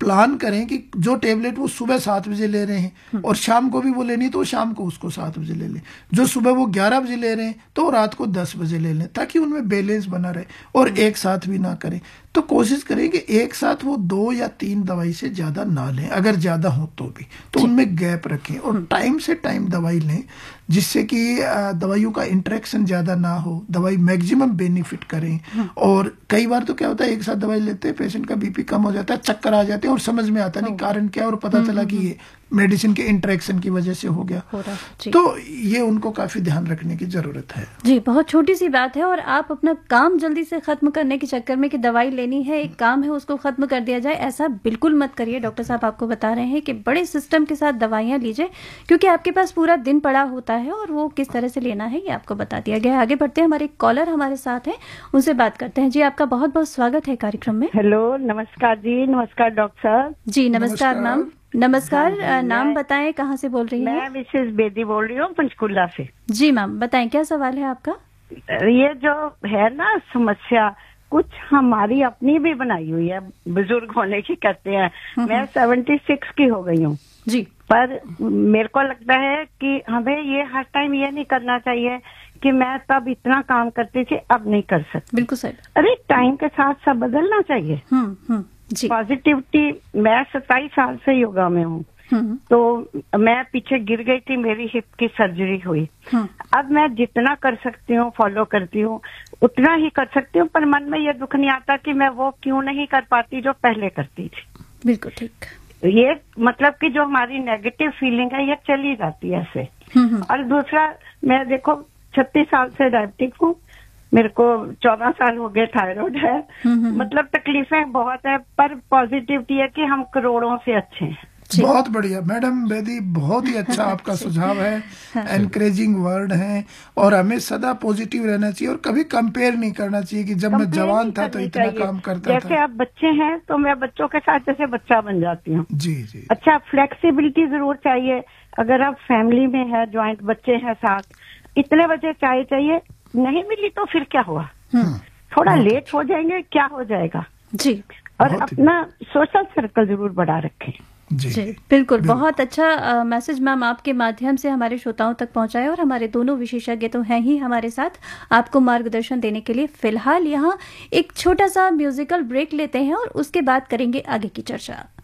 Plan करें कि जो टेबलेट वो सुबह 7 बजे ले रहे हैं और शाम को भी वो लेनी तो शाम को उसको 7 बजे ले लें, जो सुबह वो 11 बजे ले रहे हैं तो रात को 10 बजे ले लें, ताकि उनमें बैलेंस बना रहे और एक साथ भी ना करें। तो कोशिश करें कि एक साथ वो 2 या 3 दवाई से ज़्यादा ना लें, अगर ज़्यादा हो तो भी, तो उनमें गैप रखें और टाइम से टाइम दवाई लें, जिससे कि दवाइयों का इंटरेक्शन ज़्यादा ना हो, दवाई मैक्सिमम बेनिफिट करें। और कई बार तो क्या होता है, एक साथ दवाई लेते हैं, पेशेंट का बीपी कम हो जाता है, चक्कर आ जाते हैं और समझ में आता नहीं कारण क्या है, और पता चला कि ये मेडिसिन के इंटरेक्शन की वजह से हो गया। तो ये उनको काफी ध्यान रखने की जरूरत है। जी, बहुत छोटी सी बात है और आप अपना काम जल्दी से खत्म करने के चक्कर में कि दवाई लेनी है, एक काम है उसको खत्म कर दिया जाए, ऐसा बिल्कुल मत करिए। डॉक्टर साहब आपको बता रहे हैं कि बड़े सिस्टम के साथ दवाइयां लीजिए, क्योंकि आपके पास पूरा दिन पड़ा होता है और वो किस तरह से लेना है ये आपको बता दिया गया है। आगे बढ़ते हैं, हमारे कॉलर हमारे साथ हैं, उनसे बात करते हैं। जी, आपका बहुत बहुत स्वागत है कार्यक्रम में। हेलो, नमस्कार जी। नमस्कार डॉक्टर साहब जी। नमस्कार मैम। नमस्कार। नाम बताएं, कहाँ से बोल रही हैं? मैं मिसेस बेदी बोल रही हूँ, पंचकुला से। जी मैम, बताएं क्या सवाल है आपका? ये जो है ना समस्या, कुछ हमारी अपनी भी बनाई हुई है, बुजुर्ग होने की कहते हैं। मैं 76 की हो गई हूँ जी, पर मेरे को लगता है कि हमें ये हर टाइम ये नहीं करना चाहिए कि मैं तब इतना काम करती थी अब नहीं कर सकती। बिल्कुल सही। अरे टाइम के साथ सब बदलना चाहिए। जी। पॉजिटिविटी, मैं 27 साल से योगा में हूँ, तो मैं पीछे गिर गई थी, मेरी हिप की सर्जरी हुई। अब मैं जितना कर सकती हूँ फॉलो करती हूँ, उतना ही कर सकती हूँ, पर मन में ये दुख नहीं आता कि मैं वो क्यों नहीं कर पाती जो पहले करती थी। बिल्कुल ठीक। ये मतलब कि जो हमारी नेगेटिव फीलिंग है ये चली जाती है ऐसे। और दूसरा, मैं देखो 36 साल से डायबिटिक हूँ, मेरे को 14 साल हो गए, थायराइड है, मतलब तकलीफें बहुत है, पर पॉजिटिविटी है कि हम करोड़ों से अच्छे हैं। बहुत बढ़िया मैडम बेदी, बहुत ही अच्छा आपका सुझाव है, एनकरेजिंग वर्ड है, और हमें सदा पॉजिटिव रहना चाहिए और कभी कंपेयर नहीं करना चाहिए कि जब मैं जवान था तो इतना काम करता था। जैसे आप बच्चे हैं तो मैं बच्चों के साथ जैसे बच्चा बन जाती हूँ। जी जी। अच्छा, फ्लेक्सिबिलिटी जरूर चाहिए। अगर आप फैमिली में है, ज्वाइंट बच्चे हैं साथ, इतने बजे चाय चाहिए, नहीं मिली तो फिर क्या हुआ, थोड़ा लेट हो जाएंगे, क्या हो जाएगा जी। और अपना सोशल सर्कल जरूर बढ़ा रखें। जी बिल्कुल। बहुत अच्छा मैसेज मैम आपके माध्यम से हमारे श्रोताओं तक पहुंचाया, और हमारे दोनों विशेषज्ञ तो हैं ही हमारे साथ आपको मार्गदर्शन देने के लिए। फिलहाल यहाँ एक छोटा सा म्यूजिकल ब्रेक लेते हैं और उसके बाद करेंगे आगे की चर्चा।